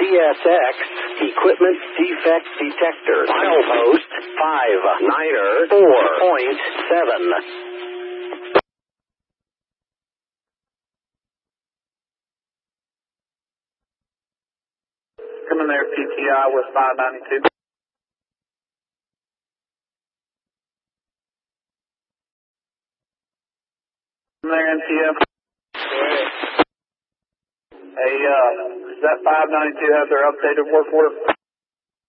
CSX Equipment Defect Detector. Milepost 59er 4.7. Coming there, PTI with 592. Coming there, NTF. Hey, does that 592 have their updated work order?